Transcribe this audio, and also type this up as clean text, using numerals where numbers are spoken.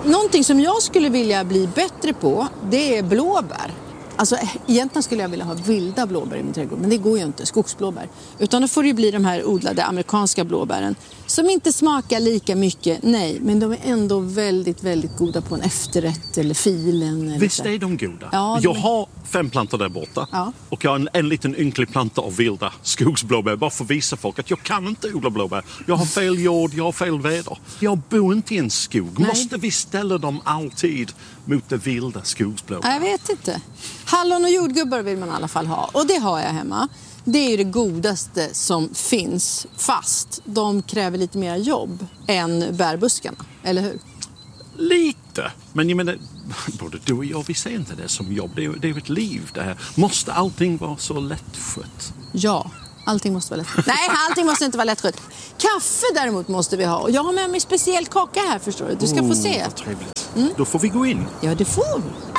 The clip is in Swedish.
Någonting som jag skulle vilja bli bättre på, det är blåbär. Alltså egentligen skulle jag vilja ha vilda blåbär i min trädgård, men det går ju inte, skogsblåbär. Utan då får det ju bli de här odlade amerikanska blåbären som inte smakar lika mycket, nej, men de är ändå väldigt, väldigt goda på en efterrätt eller filen. Eller Visst är de goda? Ja, jag har 5 plantor där borta och jag har en liten ynklig planta av vilda skogsblåbär bara för att visa folk att jag kan inte odla blåbär. Jag har fel jord, jag har fel väder. Jag bor inte i en skog. Nej. Måste vi ställa dem alltid mot det vilda skogsblåbär? Jag vet inte. Hallon och jordgubbar vill man i alla fall ha. Och det har jag hemma. Det är ju det godaste som finns. Fast de kräver lite mer jobb än bärbuskarna. Eller hur? Lite. Men jag menar, både du och jag, vi ser inte det som jobb. Det är ju ett liv det här. Måste allting vara så lättskött? Ja, allting måste vara lättskött. Nej, allting måste inte vara lättskött. Kaffe däremot måste vi ha. Och jag har med mig speciell kaka här, förstår du. Du ska få se. Vad trevligt. Då får vi gå in. Ja, det får vi.